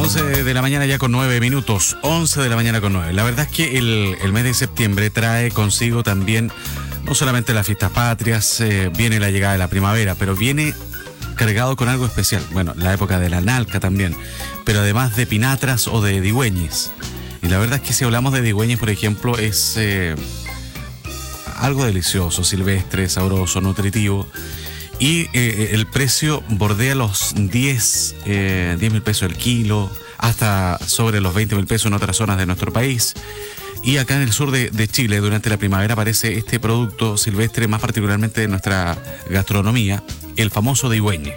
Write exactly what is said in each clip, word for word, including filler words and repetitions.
once de la mañana ya con nueve minutos, once de la mañana con nueve. La verdad es que el, el mes de septiembre trae consigo también no solamente las fiestas patrias, eh, viene la llegada de la primavera, pero viene cargado con algo especial. Bueno, la época de la nalca también, pero además de pinatras o de digüeñes. Y la verdad es que si hablamos de digüeñes, por ejemplo, es eh, algo delicioso, silvestre, sabroso, nutritivo. Y eh, el precio bordea los diez mil pesos el kilo, hasta sobre los veinte mil pesos en otras zonas de nuestro país. Y acá en el sur de, de Chile, durante la primavera, aparece este producto silvestre, más particularmente de nuestra gastronomía, el famoso digüeñe.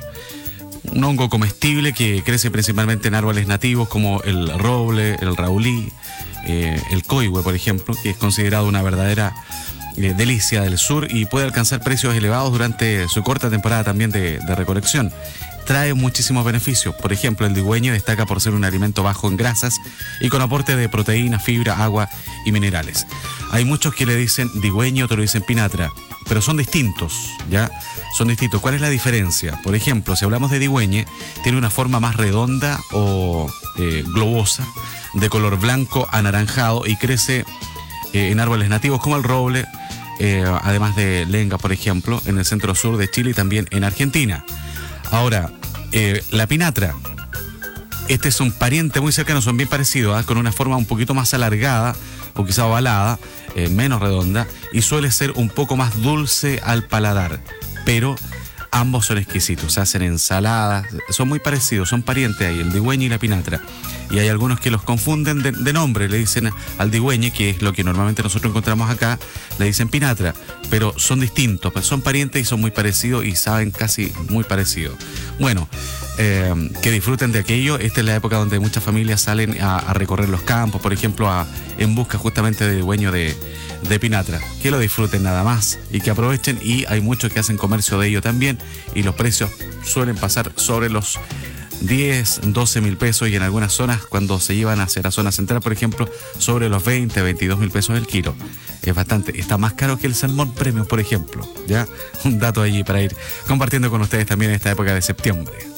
Un hongo comestible que crece principalmente en árboles nativos como el roble, el raulí, eh, el coihue, por ejemplo, que es considerado una verdadera Eh, delicia del sur y puede alcanzar precios elevados durante su corta temporada también de, de recolección. Trae muchísimos beneficios. Por ejemplo, el digüeñe destaca por ser un alimento bajo en grasas y con aporte de proteína, fibra, agua y minerales. Hay muchos que le dicen digüeñe, otros le dicen pinatra, pero son distintos, ¿ya? Son distintos. ¿Cuál es la diferencia? Por ejemplo, si hablamos de digüeñe, tiene una forma más redonda o eh, globosa, de color blanco anaranjado y crece eh, en árboles nativos como el roble, Eh, además de lenga, por ejemplo, en el centro sur de Chile y también en Argentina. Ahora, eh, la pinatra, este es un pariente muy cercano, son bien parecidos, ¿eh? Con una forma un poquito más alargada o quizá ovalada, eh, menos redonda, y suele ser un poco más dulce al paladar, pero ambos son exquisitos, se hacen ensaladas, son muy parecidos, son parientes ahí, el digüeñe y la pinatra. Y hay algunos que los confunden de, de nombre, le dicen al digüeñe, que es lo que normalmente nosotros encontramos acá, le dicen pinatra, pero son distintos, son parientes y son muy parecidos y saben casi muy parecidos. Bueno, eh, que disfruten de aquello. Esta es la época donde muchas familias salen a, a recorrer los campos, por ejemplo, a, en busca justamente de digüeño de, de pinatra. Que lo disfruten nada más y que aprovechen, y hay muchos que hacen comercio de ello también, y los precios suelen pasar sobre los diez, doce mil pesos, y en algunas zonas, cuando se llevan hacia la zona central, por ejemplo, sobre los veinte, veintidós mil pesos el kilo. Es bastante, está más caro que el salmón premium, por ejemplo, ¿ya? Un dato allí para ir compartiendo con ustedes también en esta época de septiembre.